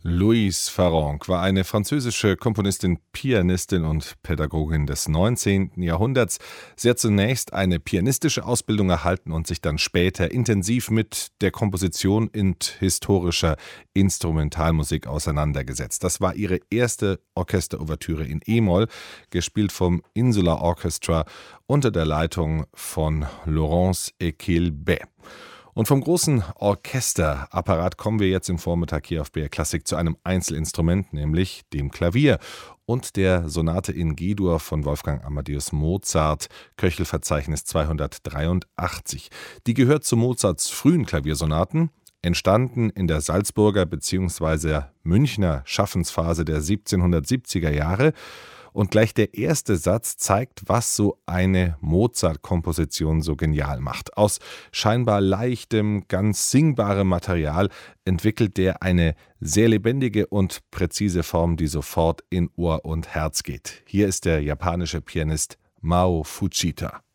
Louise Farrenc war eine französische Komponistin, Pianistin und Pädagogin des 19. Jahrhunderts. Sie hat zunächst eine pianistische Ausbildung erhalten und sich dann später intensiv mit der Komposition und historischer Instrumentalmusik auseinandergesetzt. Das war ihre erste Orchesterouvertüre in E-Moll, gespielt vom Insular Orchestra unter der Leitung von Laurence Equilbet. Und vom großen Orchesterapparat kommen wir jetzt im Vormittag hier auf BR Klassik zu einem Einzelinstrument, nämlich dem Klavier und der Sonate in G-Dur von Wolfgang Amadeus Mozart, Köchelverzeichnis 283. Die gehört zu Mozarts frühen Klaviersonaten, entstanden in der Salzburger bzw. Münchner Schaffensphase der 1770er Jahre. Und gleich der erste Satz zeigt, was so eine Mozart-Komposition so genial macht. Aus scheinbar leichtem, ganz singbarem Material entwickelt der eine sehr lebendige und präzise Form, die sofort in Ohr und Herz geht. Hier ist der japanische Pianist Mao Fujita.